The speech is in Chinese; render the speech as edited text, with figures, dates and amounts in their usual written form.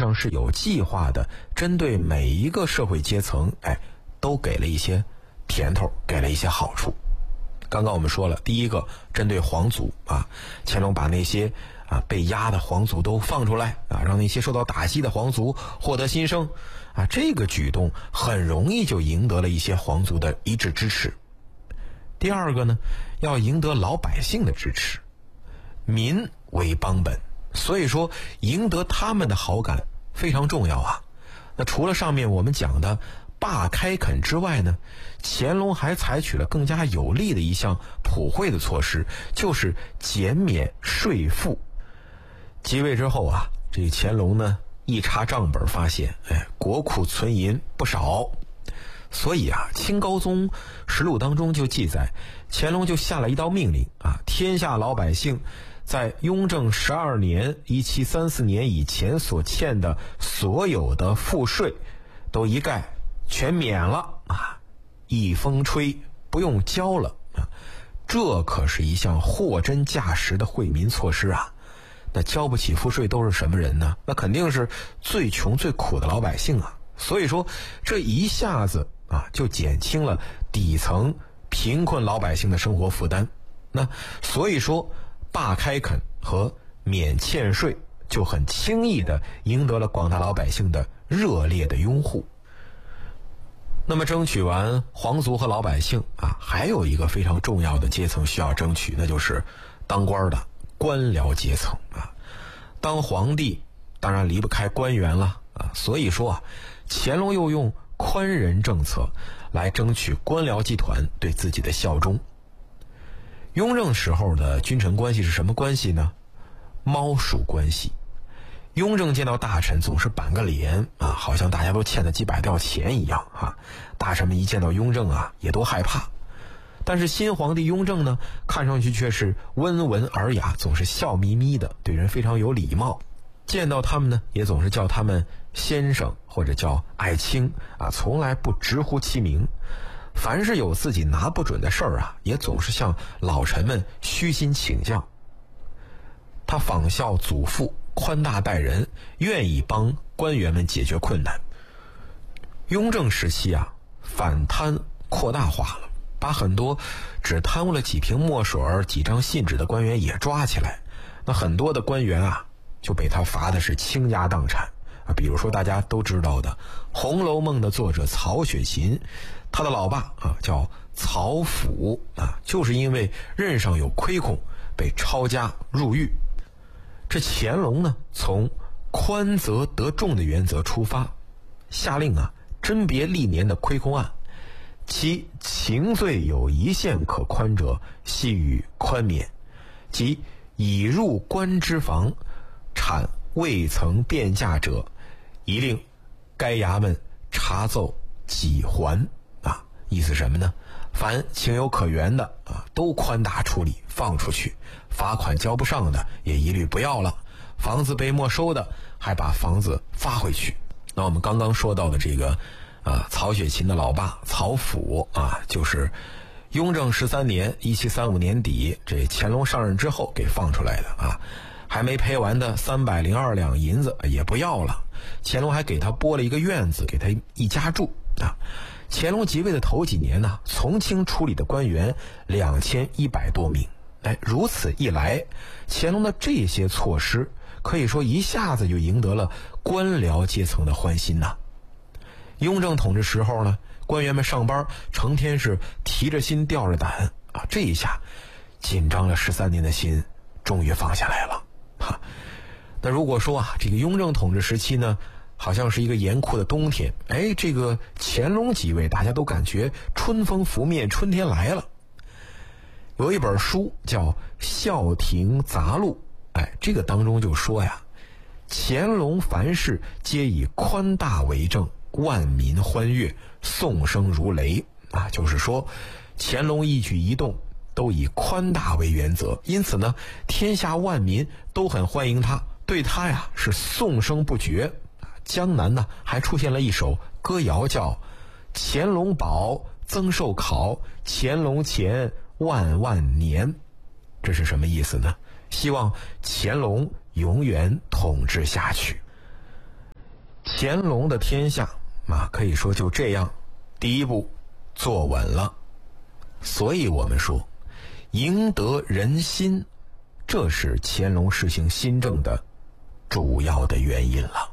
上是有计划的，针对每一个社会阶层，都给了一些甜头，给了一些好处。刚刚我们说了，第一个针对皇族啊，乾隆把那些被压的皇族都放出来啊，让那些受到打击的皇族获得新生啊，这个举动很容易就赢得了一些皇族的一致支持。第二个呢，要赢得老百姓的支持，民为邦本，所以说赢得他们的好感非常重要啊。那除了上面我们讲的罢开垦之外呢，乾隆还采取了更加有力的一项普惠的措施，就是减免税赋。即位之后啊，这个乾隆呢一查账本发现，国库存银不少，所以啊，《清高宗实录》当中就记载，乾隆就下了一道命令啊，天下老百姓在雍正12年1734年以前所欠的所有的赋税，都一概全免了啊，一风吹不用交了啊，这可是一项货真价实的惠民措施啊。那交不起赋税都是什么人呢？那肯定是最穷最苦的老百姓啊。所以说这一下子啊，就减轻了底层贫困老百姓的生活负担。那所以说罢开垦和免欠税就很轻易地赢得了广大老百姓的热烈的拥护。那么争取完皇族和老百姓啊，还有一个非常重要的阶层需要争取，那就是当官的官僚阶层啊。当皇帝当然离不开官员了啊，所以说啊，乾隆又用宽仁政策来争取官僚集团对自己的效忠。雍正时候的君臣关系是什么关系呢？猫鼠关系。雍正见到大臣总是板个脸啊，好像大家都欠了几百吊钱一样啊。大臣们一见到雍正啊，也都害怕。但是新皇帝雍正呢，看上去却是温文尔雅，总是笑眯眯的，对人非常有礼貌。见到他们呢，也总是叫他们先生或者叫爱卿啊，从来不直呼其名。凡是有自己拿不准的事儿啊，也总是向老臣们虚心请教。他仿效祖父，宽大待人，愿意帮官员们解决困难。雍正时期啊，反贪扩大化了，把很多只贪污了几瓶墨水几张信纸的官员也抓起来。那很多的官员啊，就被他罚的是倾家荡产啊。比如说大家都知道的《红楼梦》的作者曹雪芹，他的老爸啊叫曹府啊，就是因为任上有亏空被抄家入狱。这乾隆呢，从宽则得重的原则出发，下令啊甄别历年的亏空案，其情罪有一线可宽者，悉予宽免；即已入官之房，产未曾变价者，一令该衙门查奏己还啊。意思什么呢？凡情有可原的啊，都宽大处理，放出去；罚款交不上的，也一律不要了；房子被没收的，还把房子发回去。那我们刚刚说到的这个曹雪芹的老爸曹府啊，就是雍正13年1735年底，这乾隆上任之后给放出来的啊，还没赔完的302两银子也不要了。乾隆还给他拨了一个院子，给他一家住啊。乾隆即位的头几年呢，从轻处理的官员2100多名。如此一来，乾隆的这些措施可以说一下子就赢得了官僚阶层的欢心呐。雍正统治时候呢，官员们上班成天是提着心吊着胆啊，这一下紧张了13年的心终于放下来了哈。那如果说啊，这个雍正统治时期呢，好像是一个严酷的冬天，这个乾隆即位，大家都感觉春风拂面，春天来了。有一本书叫《孝廷杂录》，这个当中就说呀，乾隆凡事皆以宽大为正，万民欢悦，颂声如雷啊，就是说乾隆一举一动都以宽大为原则，因此呢，天下万民都很欢迎他，对他呀是颂声不绝。江南呢还出现了一首歌谣，叫乾隆宝增寿考，乾隆前万万年。这是什么意思呢？希望乾隆永远统治下去。 乾隆的天下可以说就这样第一步坐稳了。所以我们说赢得人心，这是乾隆实行新政的主要的原因了。